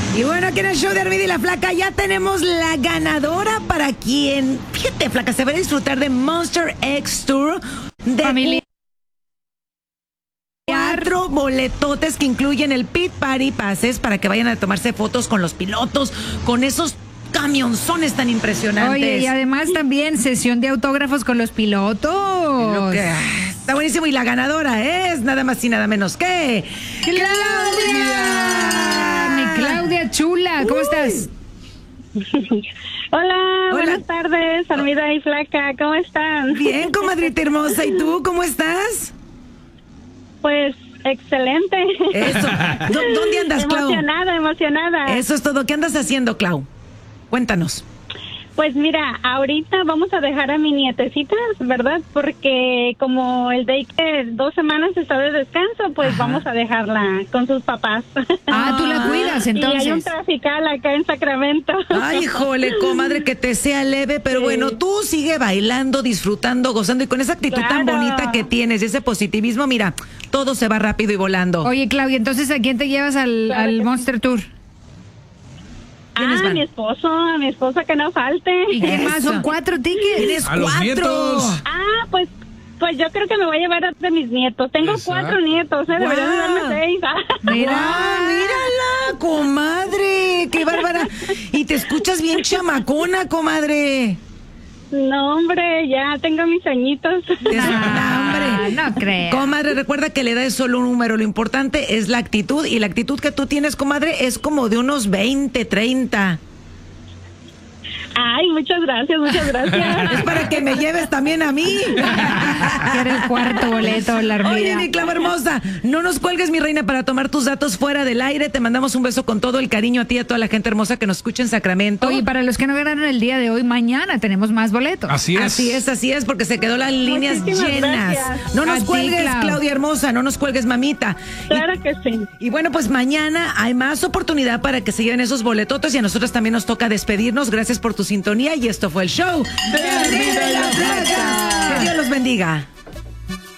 Y bueno, aquí en el show de Armida y la Flaca ya tenemos la ganadora para quien, fíjate, Flaca, se va a disfrutar de Monster X Tour de familia. 4 boletotes que incluyen el Pit Party Passes para que vayan a tomarse fotos con los pilotos, con esos camionzones tan impresionantes. Oye, y además también sesión de autógrafos con los pilotos. Está buenísimo. Y la ganadora es nada más y nada menos que ¡Claudia! Mi Claudia chula, ¿cómo estás? Hola, buenas tardes, Armida y Flaca, ¿cómo están? Bien, comadrita hermosa. ¿Y tú cómo estás? Pues excelente. Eso. ¿Dónde andas, Clau? Emocionada. Eso es todo. ¿Qué andas haciendo, Clau? Cuéntanos. Pues mira, ahorita vamos a dejar a mi nietecita, ¿verdad? Porque como el daycare 2 semanas está de descanso, pues vamos a dejarla con sus papás. Ah, tú la cuidas, entonces. Y hay un trafical acá en Sacramento. Ay, híjole, comadre, que te sea leve, pero bueno, tú sigue bailando, disfrutando, gozando y con esa actitud tan bonita que tienes, ese positivismo, mira, todo se va rápido y volando. Oye, Claudia, entonces, ¿a quién te llevas al Monster Tour? A mi esposo que no falte. ¿Y qué más? Son 4 tickets. ¿Tienes A los 4? nietos. Pues yo creo que me voy a llevar a de mis nietos. Tengo Exacto. 4 nietos, deberían de darme 6. Mírala, comadre, qué bárbara. Y te escuchas bien chamacona, comadre. No, hombre, ya tengo mis añitos. No creo. Comadre, recuerda que la edad es solo un número, lo importante es la actitud, y la actitud que tú tienes, comadre, es como de unos 20, 30. Ay, muchas gracias. Es para que me lleves también a mí. Quiero el 4 boleto, la Armida. Oye, mi Clau hermosa, no nos cuelgues, mi reina, para tomar tus datos fuera del aire. Te mandamos un beso con todo el cariño a ti y a toda la gente hermosa que nos escucha en Sacramento. Oye, para los que no ganaron el día de hoy, mañana tenemos más boletos. Así es. Así es, porque se quedó las líneas Muchísimas llenas. gracias. No nos A ti, cuelgues, Clau. Claudia hermosa, no nos cuelgues, mamita. Claro que sí. Y bueno, pues mañana hay más oportunidad para que se lleven esos boletotes y a nosotros también nos toca despedirnos. Gracias por tu sintonía y esto fue el show de Armida y la Flaca. Que Dios los bendiga.